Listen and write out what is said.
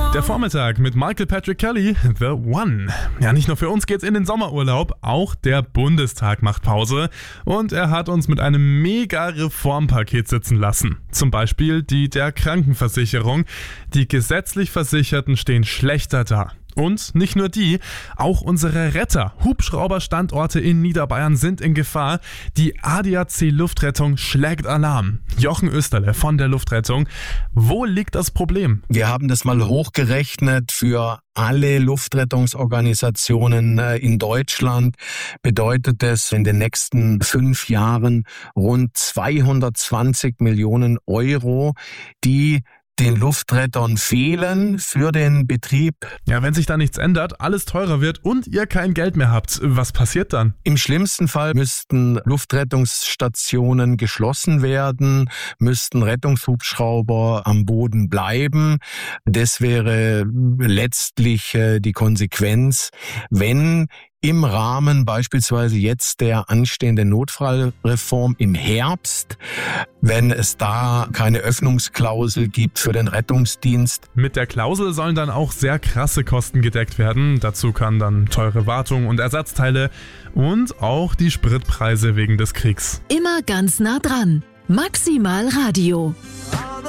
Der Vormittag mit Michael Patrick Kelly, The One. Ja, nicht nur für uns geht's in den Sommerurlaub, auch der Bundestag macht Pause und er hat uns mit einem mega Reformpaket sitzen lassen. Zum Beispiel die der Krankenversicherung. Die gesetzlich Versicherten stehen schlechter da. Und nicht nur die, auch unsere Retter. Hubschrauberstandorte in Niederbayern sind in Gefahr. Die ADAC Luftrettung schlägt Alarm. Jochen Österle von der Luftrettung. Wo liegt das Problem? Wir haben das mal hochgerechnet für alle Luftrettungsorganisationen in Deutschland. Bedeutet es in den nächsten 5 Jahren rund 220 Millionen Euro, die den Luftrettern fehlen für den Betrieb. Ja, wenn sich da nichts ändert, alles teurer wird und ihr kein Geld mehr habt, was passiert dann? Im schlimmsten Fall müssten Luftrettungsstationen geschlossen werden, müssten Rettungshubschrauber am Boden bleiben. Das wäre letztlich die Konsequenz, wenn im Rahmen beispielsweise jetzt der anstehenden Notfallreform im Herbst, wenn es da keine Öffnungsklausel gibt für den Rettungsdienst. Mit der Klausel sollen dann auch sehr krasse Kosten gedeckt werden. Dazu kann dann teure Wartung und Ersatzteile und auch die Spritpreise wegen des Kriegs. Immer ganz nah dran. Maximal Radio.